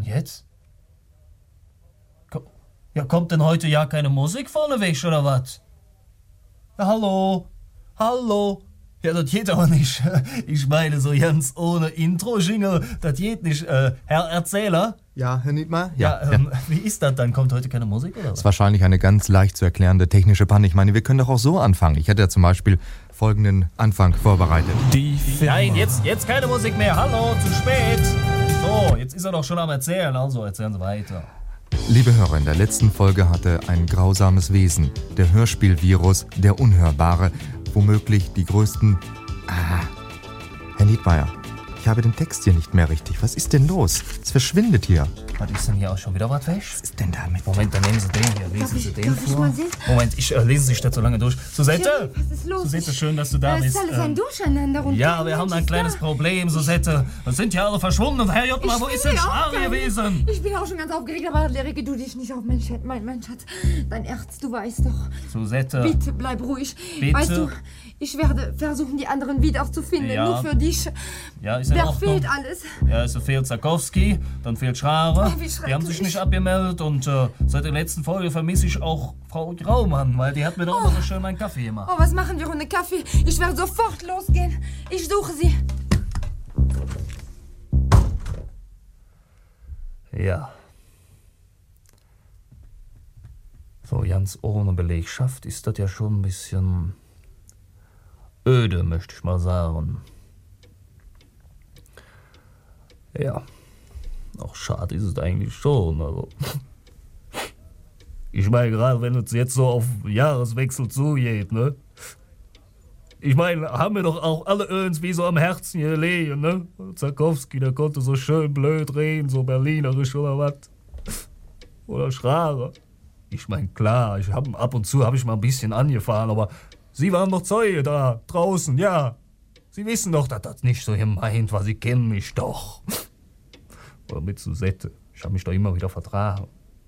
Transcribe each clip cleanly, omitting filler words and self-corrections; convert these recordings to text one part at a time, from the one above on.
jetzt? Ja, kommt denn heute ja keine Musik vorneweg, oder was? Ja, hallo? Ja, das geht aber nicht. Ich meine, so ganz ohne Intro-Jingle, das geht nicht. Herr Erzähler? Ja, Herr Niedmer? Ja, wie ist das dann? Kommt heute keine Musik, oder was? Das ist wahrscheinlich eine ganz leicht zu erklärende technische Panne. Ich meine, wir können doch auch so anfangen. Ich hätte ja zum Beispiel folgenden Anfang vorbereitet. Nein, jetzt keine Musik mehr. Hallo, zu spät. So, jetzt ist er doch schon am Erzählen. Also, erzählen Sie weiter. Liebe Hörer, in der letzten Folge hatte ein grausames Wesen, der Hörspielvirus, der Unhörbare, womöglich die größten... Herr Niedmeyer, ich habe den Text hier nicht mehr richtig. Was ist denn los? Es verschwindet hier. Was ist denn hier auch schon wieder was weg? Was ist denn damit? Moment, dann nehmen Sie den hier. Lesen Sie den vor. Moment, lesen Sie sich das so lange durch. Susette! Was ist los? Susette, schön, dass du da bist. Das ist alles ein Durcheinander. Und ja, wir haben ein kleines Problem, Susette. Es sind ja alle verschwunden. Und Herr Jottmar, wo ist denn Schari gewesen? Ich bin auch schon ganz aufgeregt, aber rege du dich nicht auf, mein Schatz. Dein Herz, du weißt doch. Susette. Bitte, bleib ruhig. Bitte. Weißt du, ich werde versuchen, die anderen wiederzufinden. Ja. Nur für dich. Ja, ist in Da Ordnung. fehlt alles. Ja, es fehlt Zakowski, dann fehlt Schrare. Oh, wie Die haben sich schrecklich. nicht abgemeldet und seit der letzten Folge vermisse ich auch Frau Graumann, weil die hat mir doch immer so schön meinen Kaffee gemacht. Oh, was machen wir ohne Kaffee? Ich werde sofort losgehen. Ich suche sie. Ja. So ganz ohne Belegschaft ist das ja schon ein bisschen öde, möchte ich mal sagen. Ja, auch schade ist es eigentlich schon. Also. Ich meine, gerade wenn es jetzt so auf Jahreswechsel zugeht, ne? Ich meine, haben wir doch auch alle irgendwie so am Herzen gelegen, ne? Zakowski, der konnte so schön blöd reden, so berlinerisch oder was. Oder Schrare. Ich meine, klar, ab und zu habe ich mal ein bisschen angefahren, aber Sie waren doch Zeuge da, draußen, ja. Sie wissen doch, dass das nicht so gemeint war, Sie kennen mich doch. Oder mit Susette, ich habe mich doch immer wieder vertragen.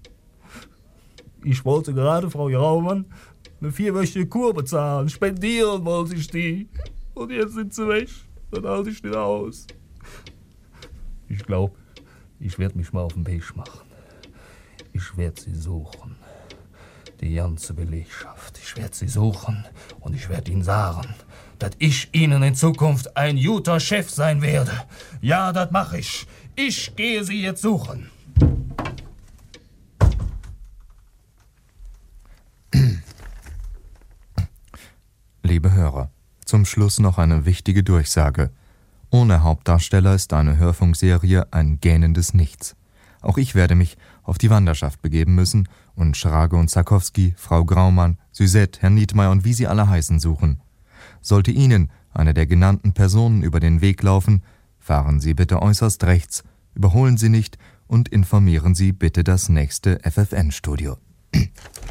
Ich wollte gerade Frau Graumann eine 4-wöchige Kur bezahlen, spendieren wollte ich die. Und jetzt sind sie weg, dann halte ich nicht aus. Ich glaube, ich werde mich mal auf den Weg machen. Ich werde sie suchen. Die ganze Belegschaft. Ich werde sie suchen und ich werde ihnen sagen, dass ich ihnen in Zukunft ein guter Chef sein werde. Ja, das mache ich. Ich gehe sie jetzt suchen. Liebe Hörer, zum Schluss noch eine wichtige Durchsage. Ohne Hauptdarsteller ist eine Hörfunkserie ein gähnendes Nichts. Auch ich werde mich auf die Wanderschaft begeben müssen und Schrage und Zakowski, Frau Graumann, Susette, Herrn Niedmeyer und wie sie alle heißen suchen. Sollte Ihnen eine der genannten Personen über den Weg laufen, fahren Sie bitte äußerst rechts, überholen Sie nicht und informieren Sie bitte das nächste FFN-Studio.